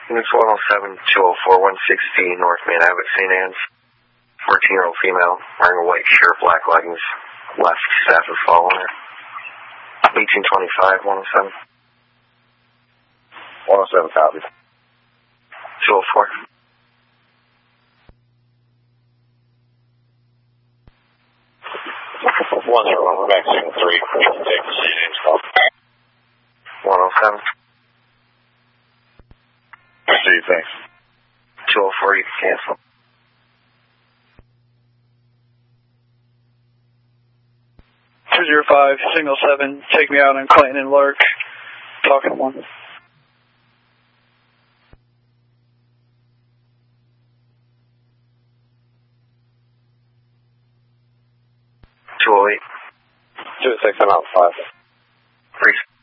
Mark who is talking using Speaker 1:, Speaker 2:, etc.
Speaker 1: Units 107, 204, 160 North Main Abbott, St. Anne's. 14-year-old female, wearing a white shirt, black leggings. Left staff is following her. 1825, 107.
Speaker 2: 107 copies.
Speaker 1: 204.
Speaker 2: Vaccine 3, you can take the CNA's call.
Speaker 1: 107.
Speaker 2: I see, thanks.
Speaker 1: 204, you can cancel.
Speaker 3: Signal 7, take me out on Clayton and Lark. Talking to 1.
Speaker 1: 208.
Speaker 2: 26, I'm out 5.
Speaker 1: 3.